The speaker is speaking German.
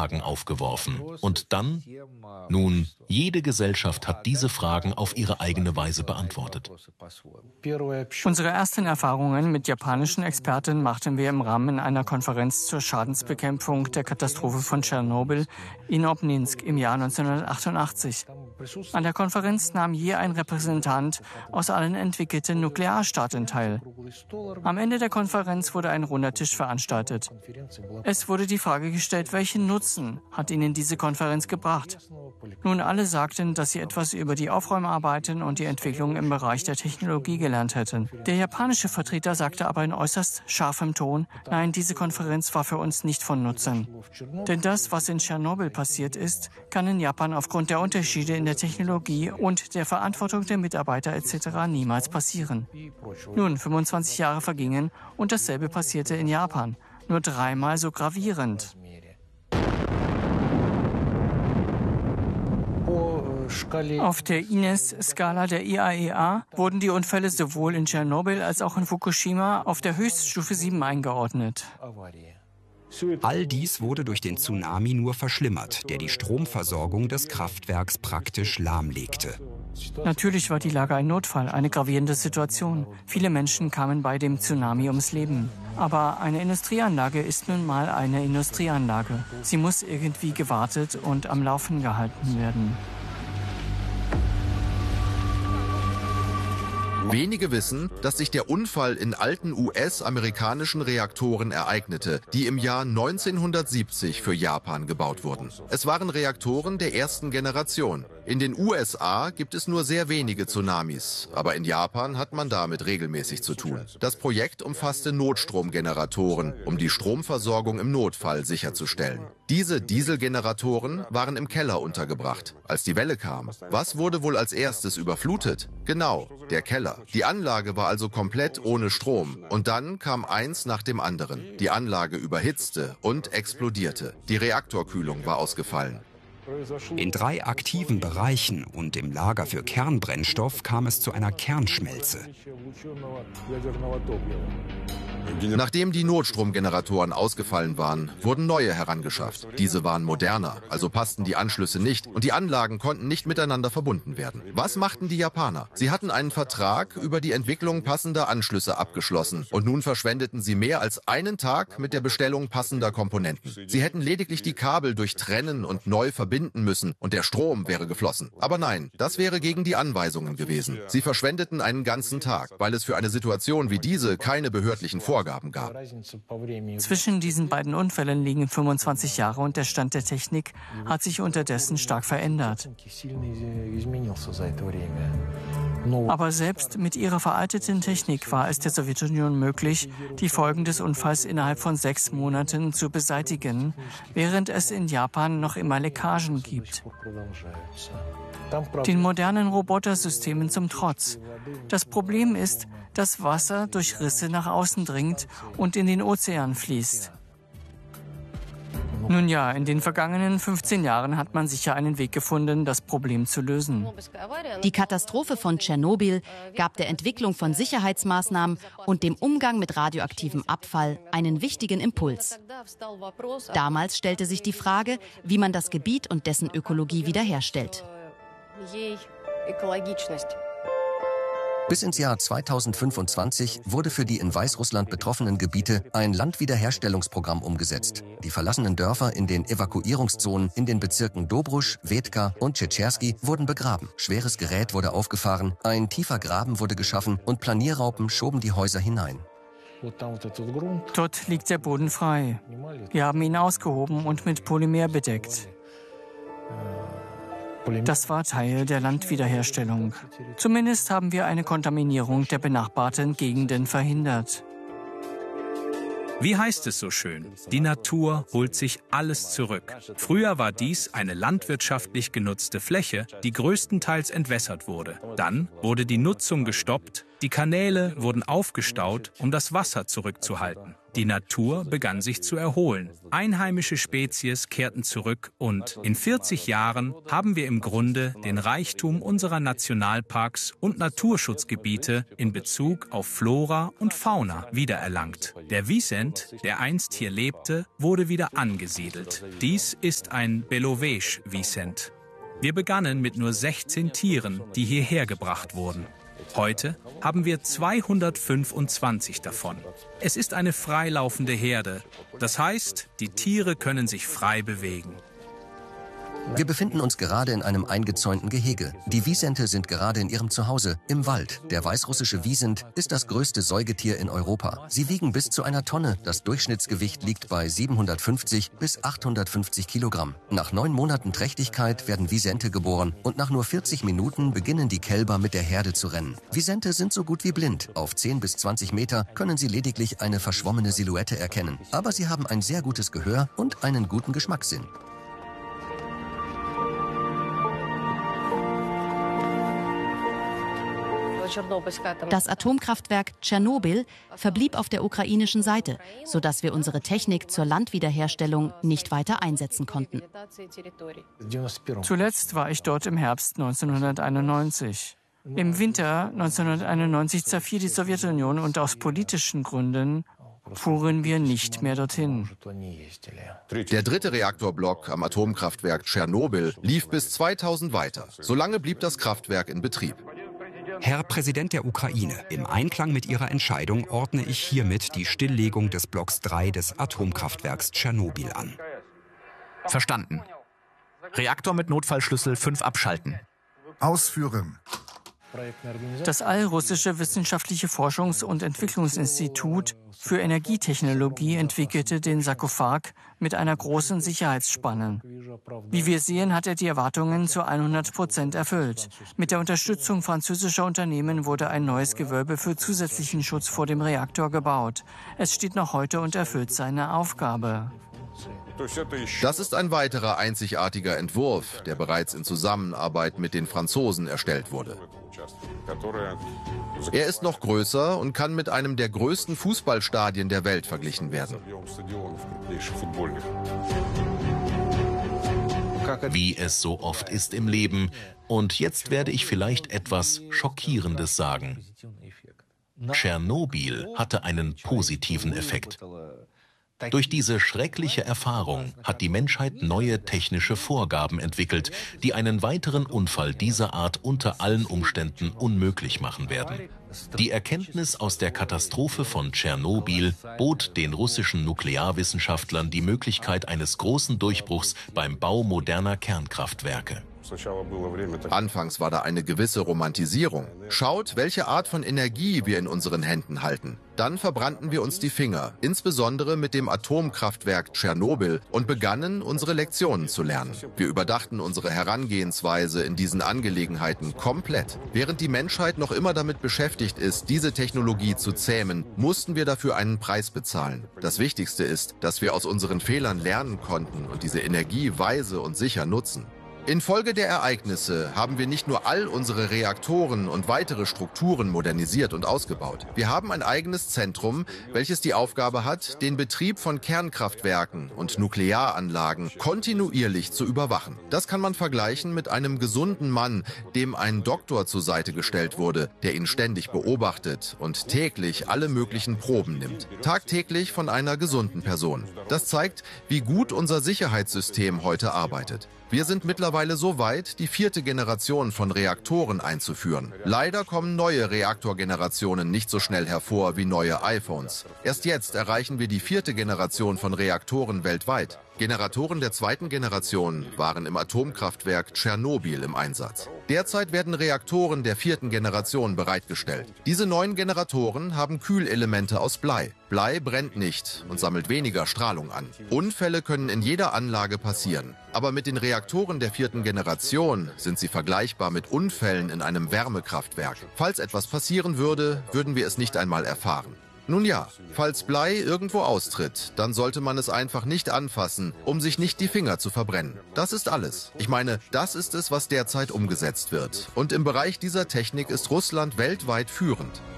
Fragen aufgeworfen. Und dann? Nun, jede Gesellschaft hat diese Fragen auf ihre eigene Weise beantwortet. Unsere ersten Erfahrungen mit japanischen Experten machten wir im Rahmen einer Konferenz zur Schadensbekämpfung der Katastrophe von Tschernobyl in Obninsk im Jahr 1988. An der Konferenz nahm je ein Repräsentant aus allen entwickelten Nuklearstaaten teil. Am Ende der Konferenz wurde ein runder Tisch veranstaltet. Es wurde die Frage gestellt, welchen Nutzen hat Ihnen diese Konferenz gebracht? Nun, alle sagten, dass sie etwas über die Aufräumarbeiten und die Entwicklung im Bereich der Technologie gelernt hätten. Der japanische Vertreter sagte aber in äußerst scharfem Ton, nein, diese Konferenz war für uns nicht von Nutzen. Denn das, was in Tschernobyl passiert ist, kann in Japan aufgrund der Unterschiede in der Technologie und der Verantwortung der Mitarbeiter etc. niemals passieren. Nun, 25 Jahre vergingen und dasselbe passierte in Japan, nur 3-mal so gravierend. Auf der INES-Skala der IAEA wurden die Unfälle sowohl in Tschernobyl als auch in Fukushima auf der Höchststufe 7 eingeordnet. All dies wurde durch den Tsunami nur verschlimmert, der die Stromversorgung des Kraftwerks praktisch lahmlegte. Natürlich war die Lage ein Notfall, eine gravierende Situation. Viele Menschen kamen bei dem Tsunami ums Leben. Aber eine Industrieanlage ist nun mal eine Industrieanlage. Sie muss irgendwie gewartet und am Laufen gehalten werden. Wenige wissen, dass sich der Unfall in alten US-amerikanischen Reaktoren ereignete, die im Jahr 1970 für Japan gebaut wurden. Es waren Reaktoren der ersten Generation. In den USA gibt es nur sehr wenige Tsunamis, aber in Japan hat man damit regelmäßig zu tun. Das Projekt umfasste Notstromgeneratoren, um die Stromversorgung im Notfall sicherzustellen. Diese Dieselgeneratoren waren im Keller untergebracht, als die Welle kam. Was wurde wohl als erstes überflutet? Genau, der Keller. Die Anlage war also komplett ohne Strom. Und dann kam eins nach dem anderen. Die Anlage überhitzte und explodierte. Die Reaktorkühlung war ausgefallen. In 3 aktiven Bereichen und im Lager für Kernbrennstoff kam es zu einer Kernschmelze. Nachdem die Notstromgeneratoren ausgefallen waren, wurden neue herangeschafft. Diese waren moderner, also passten die Anschlüsse nicht und die Anlagen konnten nicht miteinander verbunden werden. Was machten die Japaner? Sie hatten einen Vertrag über die Entwicklung passender Anschlüsse abgeschlossen und nun verschwendeten sie mehr als einen Tag mit der Bestellung passender Komponenten. Sie hätten lediglich die Kabel durchtrennen und neu verbinden müssen und der Strom wäre geflossen. Aber nein, das wäre gegen die Anweisungen gewesen. Sie verschwendeten einen ganzen Tag, weil es für eine Situation wie diese keine behördlichen Vorgaben gab. Zwischen diesen beiden Unfällen liegen 25 Jahre und der Stand der Technik hat sich unterdessen stark verändert. Aber selbst mit ihrer veralteten Technik war es der Sowjetunion möglich, die Folgen des Unfalls innerhalb von 6 Monaten zu beseitigen, während es in Japan noch immer Leckagen gibt. Den modernen Robotersystemen zum Trotz. Das Problem ist, dass Wasser durch Risse nach außen dringt und in den Ozean fließt. Nun ja, in den vergangenen 15 Jahren hat man sicher einen Weg gefunden, das Problem zu lösen. Die Katastrophe von Tschernobyl gab der Entwicklung von Sicherheitsmaßnahmen und dem Umgang mit radioaktivem Abfall einen wichtigen Impuls. Damals stellte sich die Frage, wie man das Gebiet und dessen Ökologie wiederherstellt. Bis ins Jahr 2025 wurde für die in Weißrussland betroffenen Gebiete ein Landwiederherstellungsprogramm umgesetzt. Die verlassenen Dörfer in den Evakuierungszonen in den Bezirken Dobrusch, Wetka und Tschetschersky wurden begraben. Schweres Gerät wurde aufgefahren, ein tiefer Graben wurde geschaffen und Planierraupen schoben die Häuser hinein. Dort liegt der Boden frei. Wir haben ihn ausgehoben und mit Polymer bedeckt. Das war Teil der Landwiederherstellung. Zumindest haben wir eine Kontaminierung der benachbarten Gegenden verhindert. Wie heißt es so schön? Die Natur holt sich alles zurück. Früher war dies eine landwirtschaftlich genutzte Fläche, die größtenteils entwässert wurde. Dann wurde die Nutzung gestoppt, die Kanäle wurden aufgestaut, um das Wasser zurückzuhalten. Die Natur begann sich zu erholen. Einheimische Spezies kehrten zurück und in 40 Jahren haben wir im Grunde den Reichtum unserer Nationalparks und Naturschutzgebiete in Bezug auf Flora und Fauna wiedererlangt. Der Wisent, der einst hier lebte, wurde wieder angesiedelt. Dies ist ein Belovège-Wisent. Wir begannen mit nur 16 Tieren, die hierher gebracht wurden. Heute haben wir 225 davon. Es ist eine freilaufende Herde. Das heißt, die Tiere können sich frei bewegen. Wir befinden uns gerade in einem eingezäunten Gehege. Die Wisente sind gerade in ihrem Zuhause, im Wald. Der weißrussische Wisent ist das größte Säugetier in Europa. Sie wiegen bis zu 1 Tonne. Das Durchschnittsgewicht liegt bei 750 bis 850 Kilogramm. Nach 9 Monaten Trächtigkeit werden Wisente geboren und nach nur 40 Minuten beginnen die Kälber mit der Herde zu rennen. Wisente sind so gut wie blind. Auf 10 bis 20 Meter können sie lediglich eine verschwommene Silhouette erkennen. Aber sie haben ein sehr gutes Gehör und einen guten Geschmackssinn. Das Atomkraftwerk Tschernobyl verblieb auf der ukrainischen Seite, sodass wir unsere Technik zur Landwiederherstellung nicht weiter einsetzen konnten. Zuletzt war ich dort im Herbst 1991. Im Winter 1991 zerfiel die Sowjetunion und aus politischen Gründen fuhren wir nicht mehr dorthin. Der 3. Reaktorblock am Atomkraftwerk Tschernobyl lief bis 2000 weiter. Solange blieb das Kraftwerk in Betrieb. Herr Präsident der Ukraine, im Einklang mit Ihrer Entscheidung ordne ich hiermit die Stilllegung des Blocks 3 des Atomkraftwerks Tschernobyl an. Verstanden. Reaktor mit Notfallschlüssel 5 abschalten. Ausführen. Das Allrussische Wissenschaftliche Forschungs- und Entwicklungsinstitut für Energietechnologie entwickelte den Sarkophag mit einer großen Sicherheitsspanne. Wie wir sehen, hat er die Erwartungen zu 100% erfüllt. Mit der Unterstützung französischer Unternehmen wurde ein neues Gewölbe für zusätzlichen Schutz vor dem Reaktor gebaut. Es steht noch heute und erfüllt seine Aufgabe. Das ist ein weiterer einzigartiger Entwurf, der bereits in Zusammenarbeit mit den Franzosen erstellt wurde. Er ist noch größer und kann mit einem der größten Fußballstadien der Welt verglichen werden. Wie es so oft ist im Leben. Und jetzt werde ich vielleicht etwas Schockierendes sagen. Tschernobyl hatte einen positiven Effekt. Durch diese schreckliche Erfahrung hat die Menschheit neue technische Vorgaben entwickelt, die einen weiteren Unfall dieser Art unter allen Umständen unmöglich machen werden. Die Erkenntnis aus der Katastrophe von Tschernobyl bot den russischen Nuklearwissenschaftlern die Möglichkeit eines großen Durchbruchs beim Bau moderner Kernkraftwerke. Anfangs war da eine gewisse Romantisierung. Schaut, welche Art von Energie wir in unseren Händen halten. Dann verbrannten wir uns die Finger, insbesondere mit dem Atomkraftwerk Tschernobyl, und begannen, unsere Lektionen zu lernen. Wir überdachten unsere Herangehensweise in diesen Angelegenheiten komplett. Während die Menschheit noch immer damit beschäftigt ist, diese Technologie zu zähmen, mussten wir dafür einen Preis bezahlen. Das Wichtigste ist, dass wir aus unseren Fehlern lernen konnten und diese Energie weise und sicher nutzen. Infolge der Ereignisse haben wir nicht nur all unsere Reaktoren und weitere Strukturen modernisiert und ausgebaut. Wir haben ein eigenes Zentrum, welches die Aufgabe hat, den Betrieb von Kernkraftwerken und Nuklearanlagen kontinuierlich zu überwachen. Das kann man vergleichen mit einem gesunden Mann, dem ein Doktor zur Seite gestellt wurde, der ihn ständig beobachtet und täglich alle möglichen Proben nimmt. Tagtäglich von einer gesunden Person. Das zeigt, wie gut unser Sicherheitssystem heute arbeitet. Wir sind mittlerweile so weit, die 4. Generation von Reaktoren einzuführen. Leider kommen neue Reaktorgenerationen nicht so schnell hervor wie neue iPhones. Erst jetzt erreichen wir die 4. Generation von Reaktoren weltweit. Generatoren der 2. Generation waren im Atomkraftwerk Tschernobyl im Einsatz. Derzeit werden Reaktoren der 4. Generation bereitgestellt. Diese neuen Generatoren haben Kühlelemente aus Blei. Blei brennt nicht und sammelt weniger Strahlung an. Unfälle können in jeder Anlage passieren. Aber mit den Reaktoren der 4. Generation sind sie vergleichbar mit Unfällen in einem Wärmekraftwerk. Falls etwas passieren würde, würden wir es nicht einmal erfahren. Nun ja, falls Blei irgendwo austritt, dann sollte man es einfach nicht anfassen, um sich nicht die Finger zu verbrennen. Das ist alles. Ich meine, das ist es, was derzeit umgesetzt wird. Und im Bereich dieser Technik ist Russland weltweit führend.